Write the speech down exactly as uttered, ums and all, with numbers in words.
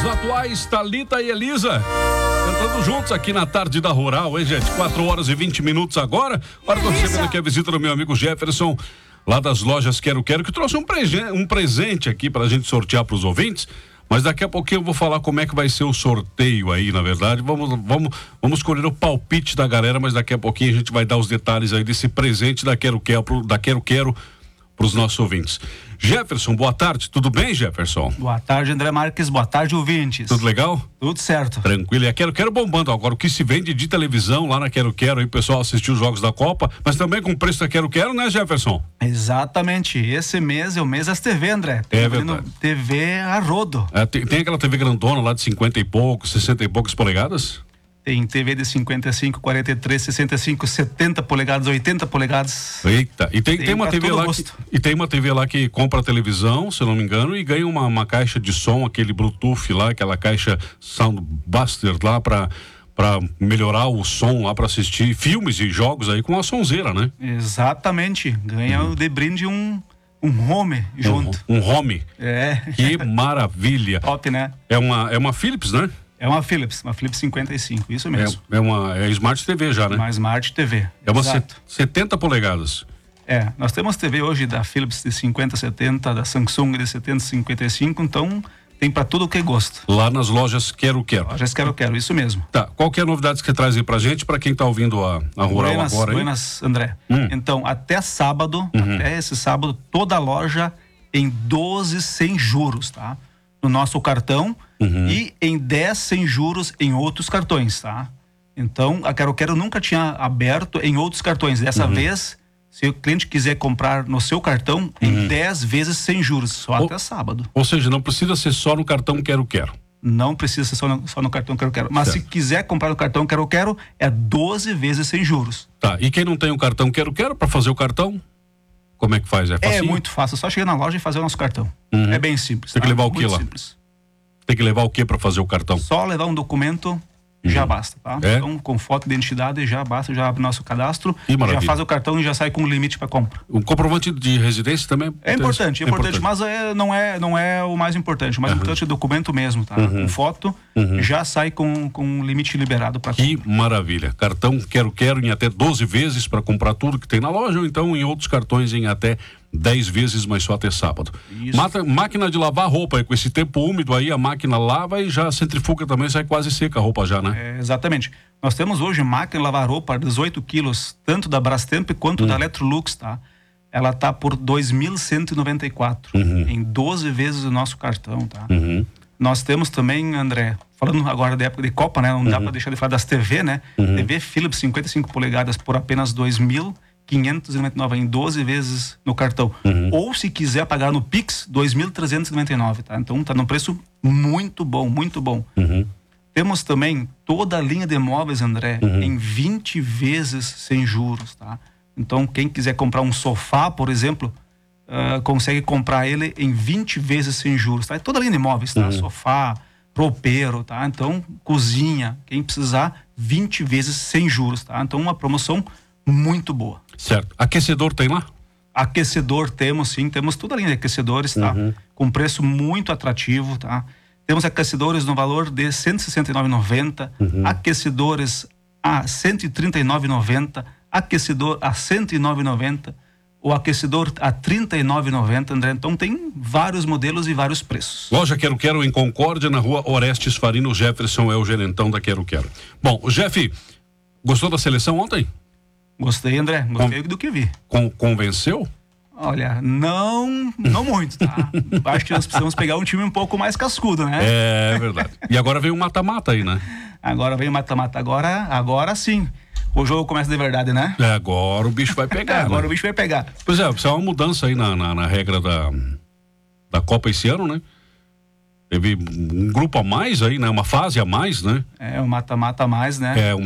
Atuais, Thalita e Elisa, cantando juntos aqui na tarde da Rural, hein, gente? quatro horas e vinte minutos agora. Hora de você vendo aqui a visita do meu amigo Jefferson, lá das lojas Quero Quero, que trouxe um, prege- um presente aqui pra gente sortear pros ouvintes. Mas daqui a pouquinho eu vou falar como é que vai ser o sorteio aí, na verdade. Vamos, vamos, vamos escolher o palpite da galera, mas daqui a pouquinho a gente vai dar os detalhes aí desse presente da Quero Quero, da Quero Quero pros nossos ouvintes. Jefferson, boa tarde, tudo bem, Jefferson? Boa tarde, André Marques, boa tarde, ouvintes. Tudo legal? Tudo certo. Tranquilo, e a Quero Quero bombando agora, o que se vende de televisão lá na Quero Quero, aí o pessoal assistiu os jogos da Copa, mas também com o preço da Quero Quero, né, Jefferson? Exatamente, esse mês é o mês das T V, André. É verdade. T V a rodo. É, tem, tem aquela T V grandona lá de cinquenta e poucos, sessenta e poucas polegadas? Tem T V de cinquenta e cinco, quarenta e três, sessenta e cinco, setenta polegadas, oitenta polegadas. Eita, e tem, Tem tem uma pra T V todo lá que, gosto. e tem uma T V lá que compra a televisão, se eu não me engano, e ganha uma, uma caixa de som, aquele Bluetooth lá, aquela caixa Soundbuster lá pra, pra melhorar o som lá, pra assistir filmes e jogos aí com a sonzeira, né? Exatamente, ganha Uhum. de brinde um, um home junto. Um, um home. É, Que maravilha. top, né? É uma, é uma Philips, né? É uma Philips, uma Philips cinquenta e cinco, isso mesmo. É, é uma é Smart T V já, né? Uma Smart T V. É uma Exato. setenta polegadas. É, nós temos T V hoje da Philips de cinquenta, setenta, da Samsung de setenta, cinquenta e cinco, então tem para tudo o que é gosto. Lá nas lojas Quero Quero. Lojas Quero Quero, isso mesmo. Tá, qual que é a novidade que você traz aí pra gente, pra quem tá ouvindo a, a Rural Buenas, agora aí? buenas, André. Hum. Então, até sábado, Uhum. até esse sábado, toda a loja em doze sem juros, tá? No nosso cartão Uhum. e em dez sem juros em outros cartões, tá? Então, a Quero Quero nunca tinha aberto em outros cartões. Dessa Uhum. vez, se o cliente quiser comprar no seu cartão, em dez vezes sem juros, só O- até sábado. Ou seja, não precisa ser só no cartão Quero Quero. Não precisa ser só no, só no cartão Quero Quero. Mas Certo. se quiser comprar no cartão Quero Quero, é doze vezes sem juros. Tá, e quem não tem o cartão Quero Quero, pra fazer o cartão, como é que faz? É É facinho? muito fácil, é só chegar na loja e fazer o nosso cartão. Uhum. É bem simples. Tem que tá? levar o quê Muito lá? Simples. Tem que levar o que pra fazer o cartão? Só levar um documento já basta, tá? É? Então, com foto de identidade já basta, já abre nosso cadastro, Que maravilha. já faz o cartão e já sai com o limite para compra. O comprovante de residência também É importante, é importante, mas é, não, é, não é o mais importante. O mais importante é o documento mesmo, tá? Com foto, já sai com, com o limite liberado para compra. Que maravilha. Cartão Quero Quero em até doze vezes para comprar tudo que tem na loja, ou então em outros cartões em até dez vezes, mas só até sábado. Isso. Mata, máquina de lavar roupa, aí, com esse tempo úmido aí, a máquina lava e já a centrifuga também sai quase seca a roupa já, né? É, exatamente. Nós temos hoje máquina de lavar roupa dezoito quilos, tanto da Brastemp quanto da Electrolux, tá? Ela tá por dois mil cento e noventa e quatro, em doze vezes o nosso cartão, tá? Uhum. Nós temos também, André, falando agora da época de Copa, né? Não dá para deixar de falar das T V, né? T V Philips cinquenta e cinco polegadas por apenas dois mil quinhentos e noventa e nove em doze vezes no cartão. Ou se quiser pagar no Pix, dois mil trezentos e noventa e nove, tá? Então tá num preço muito bom, muito bom. Uhum. Temos também toda a linha de móveis, André, em vinte vezes sem juros, tá? Então quem quiser comprar um sofá, por exemplo, uh, consegue comprar ele em vinte vezes sem juros, tá? É toda a linha de móveis, tá? Sofá, roupeiro, tá? Então, cozinha, quem precisar, vinte vezes sem juros, tá? Então, uma promoção muito boa. Certo. Aquecedor tem lá? Aquecedor temos sim, temos toda a linha de aquecedores, tá? Com preço muito atrativo, tá? Temos aquecedores no valor de cento e sessenta e nove reais e noventa centavos, aquecedores a cento e trinta e nove reais e noventa centavos, aquecedor a cento e nove reais e noventa centavos, o aquecedor a trinta e nove reais e noventa centavos, André. Então tem vários modelos e vários preços. Loja Quero Quero em Concórdia, na rua Orestes Farino. O Jefferson é o gerentão da Quero Quero. Bom, o Jeff, gostou da seleção ontem? Gostei, André, gostei do que vi. Con- convenceu? Olha, não, não muito, tá? Acho que nós precisamos pegar um time um pouco mais cascudo, né? É verdade. E agora veio o mata-mata aí, né? Agora vem o mata-mata, agora, agora sim. O jogo começa de verdade, né? É, agora o bicho vai pegar. Agora né? o bicho vai pegar. Pois é, precisa uma mudança aí na, na, na regra da, da Copa esse ano, né? Teve um grupo a mais aí, né? Uma fase a mais, né? É, o mata-mata a mais, né? É, uma